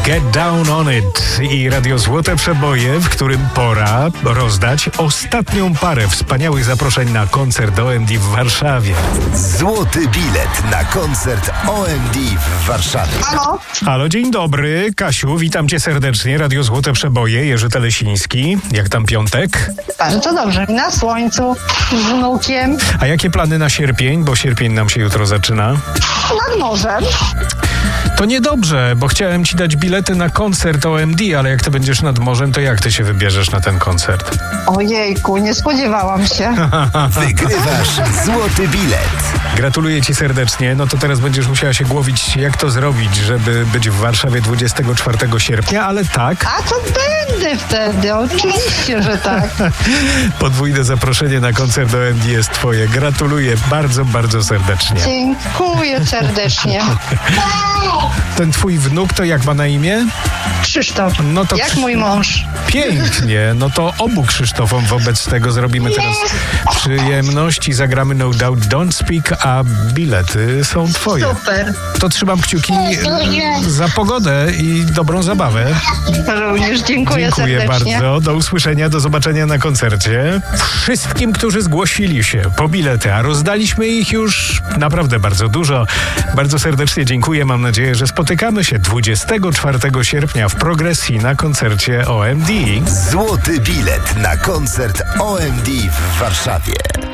Get Down on It i Radio Złote Przeboje, w którym pora rozdać ostatnią parę wspaniałych zaproszeń na koncert OMD w Warszawie. Złoty bilet na koncert OMD w Warszawie. Halo? Halo, dzień dobry. Kasiu, witam cię serdecznie. Radio Złote Przeboje, Jerzy Telesiński. Jak tam piątek? Bardzo dobrze. Na słońcu, z wnukiem, A jakie plany na sierpień? Bo sierpień nam się jutro zaczyna. nad morzem. To niedobrze, bo chciałem ci dać bilety na koncert OMD, ale jak ty będziesz nad morzem, to jak ty się wybierzesz na ten koncert? Ojejku, nie spodziewałam się. Wygrywasz złoty bilet. Gratuluję ci serdecznie. No to teraz będziesz musiała się głowić, jak to zrobić, żeby być w Warszawie 24 sierpnia, ale tak. A to będę wtedy, oczywiście, że tak. Podwójne zaproszenie na koncert OMD jest twoje. Gratuluję bardzo, bardzo serdecznie. Dziękuję serdecznie. Ten twój wnuk to jak ma na imię? Krzysztof, No to jak mój mąż. Pięknie. No to obu Krzysztofom wobec tego zrobimy teraz przyjemność i zagramy No Doubt Don't Speak, a bilety są twoje. Super. To trzymam kciuki za pogodę i dobrą zabawę. Również dziękuję serdecznie. bardzo. Do usłyszenia, do zobaczenia na koncercie. Wszystkim, którzy zgłosili się po bilety, a rozdaliśmy ich już naprawdę bardzo dużo. Bardzo serdecznie dziękuję. Mam nadzieję, że spotykamy się 24 sierpnia w Progresji na koncercie OMD. Złoty bilet na koncert OMD w Warszawie.